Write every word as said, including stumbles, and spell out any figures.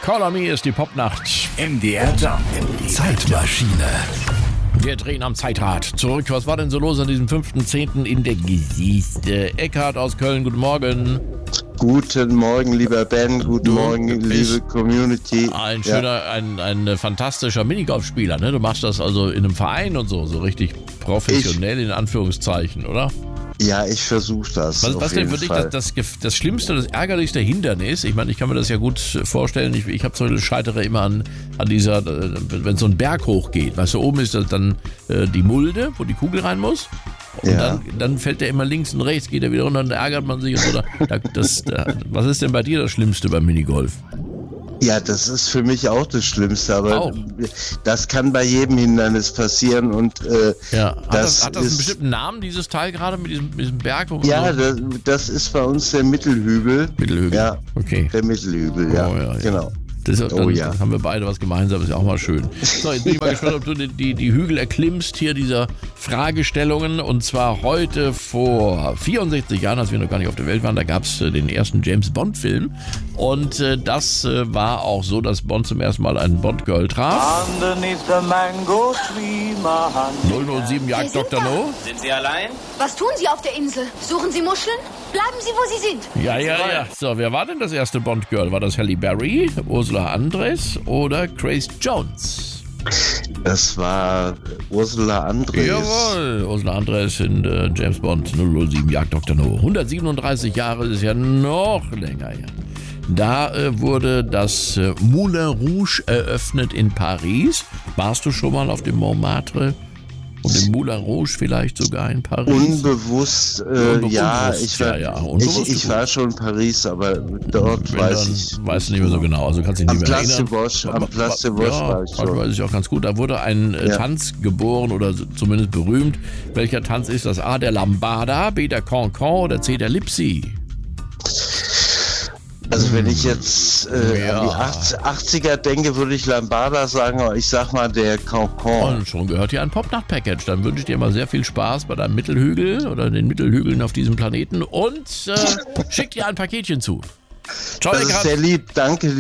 Call on Me ist die Popnacht. M D R Jump. Zeitmaschine. Wir drehen am Zeitrad. Zurück, was war denn so los an diesem fünften zehnten in der Geschichte? Eckhard aus Köln, guten Morgen. Guten Morgen, lieber Ben. Guten du Morgen, liebe Community. Ein schöner, ja. ein, ein fantastischer Minigolfspieler, ne? Du machst das also in einem Verein und so, so richtig professionell ich, in Anführungszeichen, oder? Ja, ich versuche das. Was, was denn für dich das, das, das schlimmste, das ärgerlichste Hindernis? Ich meine, ich kann mir das ja gut vorstellen. Ich, ich habe zum Beispiel scheitere immer an, an dieser, wenn so ein Berg hochgeht. Weißt du, oben ist das dann äh, die Mulde, wo die Kugel rein muss. Und ja. dann, dann fällt der immer links und rechts, geht er wieder runter und dann ärgert man sich. Und so. Da, das, da, was ist denn bei dir das Schlimmste beim Minigolf? Ja, das ist für mich auch das Schlimmste, aber auch. Das kann bei jedem Hindernis passieren und äh, ja. Hat das, das hat das ist, einen bestimmten Namen, dieses Teil gerade mit diesem, mit diesem Berg? Ja, das, das ist bei uns der Mittelhügel. Mittelhügel, ja, okay. Der Mittelhügel, ja, oh, ja, ja. genau. Das, dann oh, ja. haben wir beide was gemeinsam, ist ja auch mal schön. So, jetzt bin ich mal gespannt, ob du die, die, die Hügel erklimmst hier dieser Fragestellungen. Und zwar heute vor vierundsechzig Jahren, als wir noch gar nicht auf der Welt waren, da gab es äh, den ersten James-Bond-Film. Und äh, das äh, war auch so, dass Bond zum ersten Mal einen Bond-Girl traf. null null sieben Jagd Doktor No. Sind Sie allein? Was tun Sie auf der Insel? Suchen Sie Muscheln? Bleiben Sie, wo Sie sind. Ja, ja, ja. So, wer war denn das erste Bond-Girl? War das Halle Berry, Ursula Andress oder Grace Jones? Das war Ursula Andress. Jawohl, Ursula Andress in äh, James Bond null null sieben Jagd Doktor No. hundertsiebenunddreißig Jahre ist ja noch länger her. Da äh, wurde das äh, Moulin Rouge eröffnet in Paris. Warst du schon mal auf dem Montmartre? Und im Moulin Rouge vielleicht sogar in Paris? Unbewusst, äh, Unbe- ja, unbewusst, ich war, ja, ja. ich, ich war schon in Paris, aber dort Wenn weiß dann, ich... Weißt du nicht mehr so genau, also kannst dich nicht am mehr Place erinnern. de Bosch, am Place de Bosch ja, war ich schon. weiß ich auch ganz gut. Da wurde ein äh, ja. Tanz geboren oder zumindest berühmt. Welcher Tanz ist das? A, der Lambada, B, der Cancan oder C, der Lipsi? Also wenn ich jetzt äh, ja. an die achtziger denke, würde ich Lambada sagen, aber ich sag mal der Cancan. Und schon gehört hier ein Popnacht-Package. Dann wünsche ich dir mal sehr viel Spaß bei deinem Mittelhügel oder den Mittelhügeln auf diesem Planeten und äh, schick dir ein Paketchen zu. Ciao, das ist sehr lieb, danke.